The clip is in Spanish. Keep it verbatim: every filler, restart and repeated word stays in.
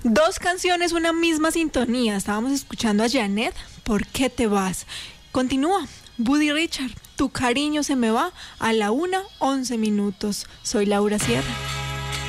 Dos canciones, una misma sintonía. Estábamos escuchando a Janet, ¿Por qué te vas? Continúa, Buddy Richard, Tu cariño se me va, a la una, once minutos. Soy Laura Sierra.